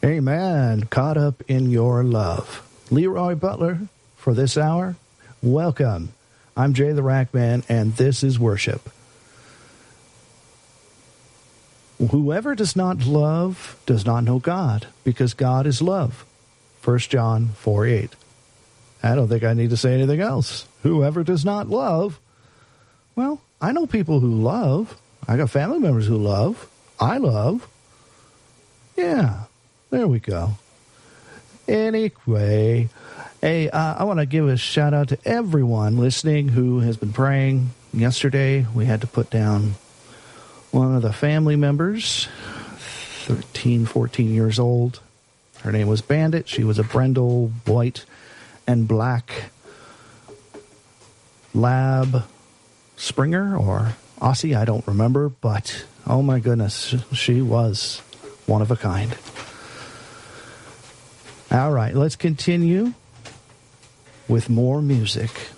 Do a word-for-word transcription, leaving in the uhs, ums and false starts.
Amen. Caught up in your love. Leroy Butler for this hour. Welcome. I'm Jay the Rackman, and this is worship. Whoever does not love does not know God, because God is love. First John four eight. I don't think I need to say anything else. Whoever does not love, well, I know people who love. I got family members who love. I love. Yeah, there we go. Anyway, hey, uh, I want to give a shout out to everyone listening who has been praying. Yesterday, we had to put down one of the family members, thirteen, fourteen years old. Her name was Bandit. She was a Brendel white and black lab Springer or Aussie, I don't remember, but oh my goodness, she was one of a kind. All right, let's continue with more music.